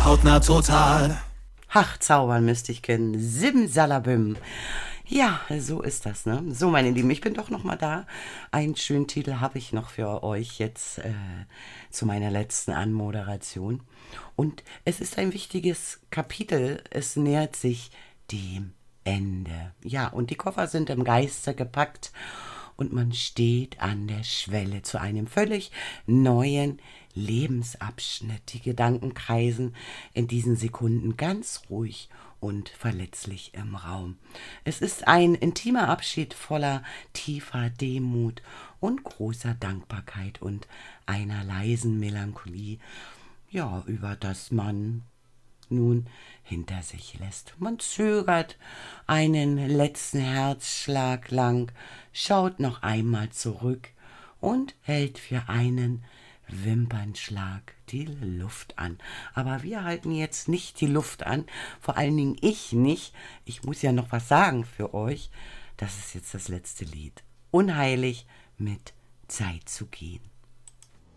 hautnah total. Ach, zaubern müsste ich kennen. Simsalabim. Ja, so ist das, ne? So, meine Lieben, ich bin doch noch mal da. Einen schönen Titel habe ich noch für euch jetzt zu meiner letzten Anmoderation. Und es ist ein wichtiges Kapitel. Es nähert sich dem Ende. Ja, und die Koffer sind im Geiste gepackt und man steht an der Schwelle zu einem völlig neuen Lebensabschnitt. Die Gedanken kreisen in diesen Sekunden ganz ruhig und verletzlich im Raum. Es ist ein intimer Abschied voller tiefer Demut und großer Dankbarkeit und einer leisen Melancholie, ja, über das man nun hinter sich lässt. Man zögert einen letzten Herzschlag lang, schaut noch einmal zurück und hält für einen Wimpernschlag die Luft an. Aber wir halten jetzt nicht die Luft an, vor allen Dingen ich nicht. Ich muss ja noch was sagen für euch. Das ist jetzt das letzte Lied. Unheilig mit Zeit zu gehen.